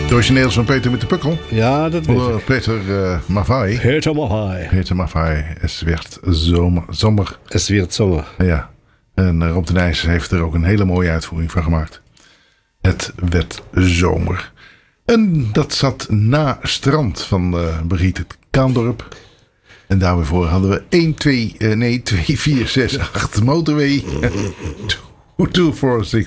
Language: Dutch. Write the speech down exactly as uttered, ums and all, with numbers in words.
De origineel van Peter met de Pukkel. Ja, dat weet Door ik. Peter uh, Maffay. Peter Maffay. Peter Maffay. Het werd zomer. zomer. Het werd zomer. Ja. En uh, Rob de Nijs heeft er ook een hele mooie uitvoering van gemaakt. Het werd zomer. En dat zat na Strand van uh, Brigitte Kaandorp. En daarvoor hadden we één, twee, uh, nee, twee, vier, zes, acht motorway. two, four, six,